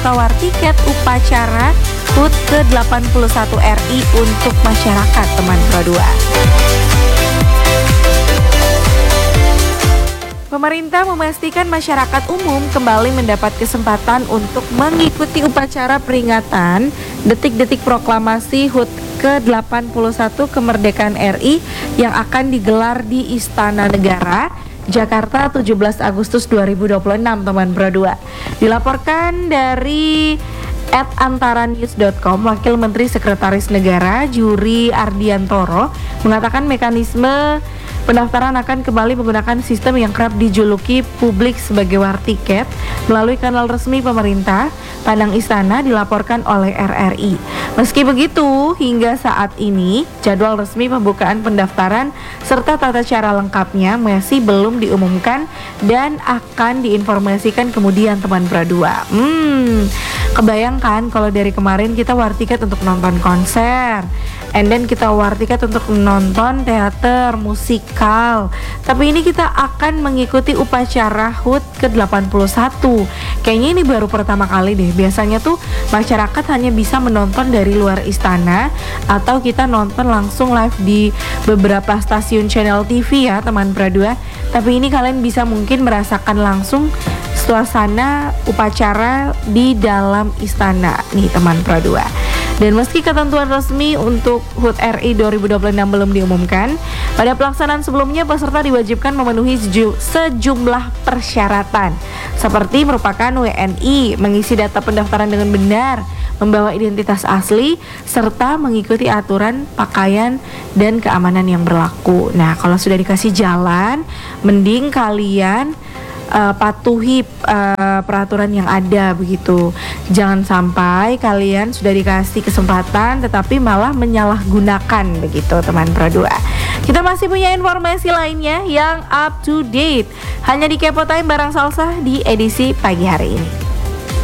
tawar tiket upacara HUT ke-81 RI untuk masyarakat teman Pro 2. Pemerintah memastikan masyarakat umum kembali mendapat kesempatan untuk mengikuti upacara peringatan detik-detik proklamasi HUT ke-81 kemerdekaan RI yang akan digelar di Istana Negara, Jakarta 17 Agustus 2026 teman Pro 2. Dilaporkan dari @antaranews.com, Wakil Menteri Sekretaris Negara Juri Ardiantoro mengatakan mekanisme pendaftaran akan kembali menggunakan sistem yang kerap dijuluki publik sebagai war tiket melalui kanal resmi pemerintah. Padang Istana dilaporkan oleh RRI. Meski begitu, hingga saat ini jadwal resmi pembukaan pendaftaran serta tata cara lengkapnya masih belum diumumkan dan akan diinformasikan kemudian teman Pro 2. Kebayangkan kalau dari kemarin kita war tiket untuk nonton konser, and then kita war tiket untuk nonton teater, musikal. Tapi ini kita akan mengikuti upacara HUT ke-81. Kayaknya ini baru pertama kali deh. Biasanya tuh masyarakat hanya bisa menonton dari luar istana atau kita nonton langsung live di beberapa stasiun channel TV ya teman Pro 2. Tapi ini kalian bisa mungkin merasakan langsung suasana upacara di dalam istana nih teman Pro 2. Dan meski ketentuan resmi untuk HUT RI 2026 belum diumumkan, pada pelaksanaan sebelumnya peserta diwajibkan memenuhi sejumlah persyaratan seperti merupakan WNI, mengisi data pendaftaran dengan benar, membawa identitas asli, serta mengikuti aturan pakaian dan keamanan yang berlaku. Nah, kalau sudah dikasih jalan, mending kalian patuhi peraturan yang ada begitu. Jangan sampai kalian sudah dikasih kesempatan tetapi malah menyalahgunakan begitu teman Pro 2. Kita masih punya informasi lainnya yang up to date hanya di Kepo Time bareng Salsa di edisi pagi hari ini.